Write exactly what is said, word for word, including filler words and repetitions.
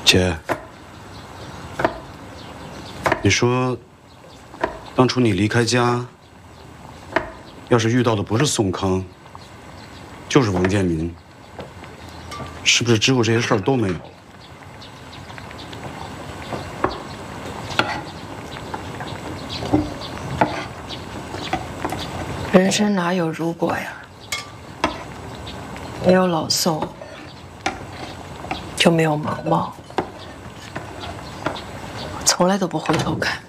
姐，你说，当初你离开家，要是遇到的不是宋康，就是王建民，是不是之后这些事儿都没有了？ 人生哪有如果呀？没有老宋，就没有毛毛。我从来都不回头看。